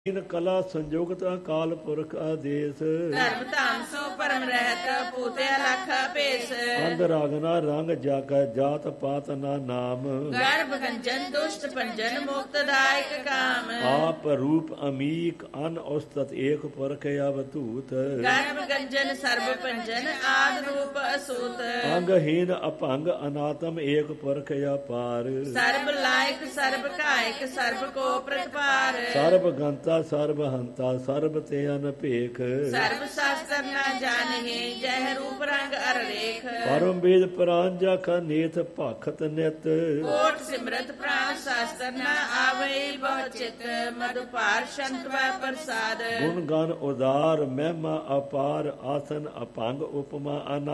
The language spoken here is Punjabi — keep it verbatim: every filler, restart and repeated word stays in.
ਇਨ ਕਲਾ ਸੰਜੋਗਤ ਅਕਾਲ ਪੁਰਖ ਆਦੇਸ। ਧਰਮ ਧਾਮ ਸੋ ਪਰਮ ਰਹਿਤ ਪੂਤੇ ਅਲਖ ਭੇਸ। ਅੰਧ ਰਾਗਨਾ ਰੰਗ ਜਾਕੈ ਜਾਤ ਪਾਤ ਨਾ ਨਾਮ। ਗਰਭ ਗੰਜਨ ਦੁਸ਼ਟ ਭੰਜਨ ਮੁਕਤ ਦਾਇਕ ਕਾਮ। ਆਪ ਰੂਪ ਅਮੀਕ ਅਨ ਉਸਤਤ ਏਕ ਪੁਰਖ ਅਵਧੂਤ। ਗਰਭ ਗੰਜਨ ਸਰਬ ਭੰਜਨ ਆਦ ਰੂਪ ਅਸੂਤ। ਅੰਗਹੀਨ ਅਭੰਗ ਅਨਾਤਮ ਏਕ ਪੁਰਖ ਅਪਾਰ। ਸਰਬ ਲਾਇਕ ਸਰਬ ਕਾਇਕ ਸਰਬ ਕੋ ਪ੍ਰਤਪਾਰ। ਸਰਬ ਗੰਤਾ ਸਰਬ ਹੰਤਾ ਸਰਬ ਤੇ ਅਨਭੇਖ। ਸਰਬ ਸ਼ਾਸਤਰ ਨਾ ਜਾਣਹਿ ਜਹ ਰੂਪ ਰੰਗ ਅਰ ਰੇਖ। ਪਰਮ ਵੇਦ ਪ੍ਰਾਂਜਾ ਕਾ ਨੇਤ ਭਖਤ ਨਿਤ। ਕੋਟ ਸਿਮਰਤ ਪ੍ਰਾਨ ਸ਼ਾਸਤਰ ਨਾ ਆਵਈ ਬਹੁ ਚਿਤ। ਮਧੁਪਾਰ ਸ਼ੰਤ ਵੈ ਪ੍ਰਸਾਦ। ਗੁਣ ਗਨ ਉਦਾਰ ਮਹਿਮਾ ਅਪਾਰ ਆਸਨ ਅਭੰਗ ਉਪਮਾ ਅਨਾ